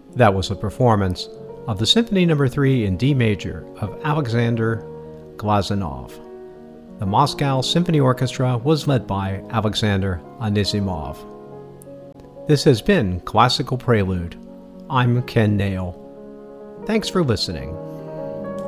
That was a performance of the Symphony No. 3 in D major of Alexander Glazunov. The Moscow Symphony Orchestra was led by Alexander Anisimov. This has been Classical Prelude. I'm Ken Nail. Thanks for listening.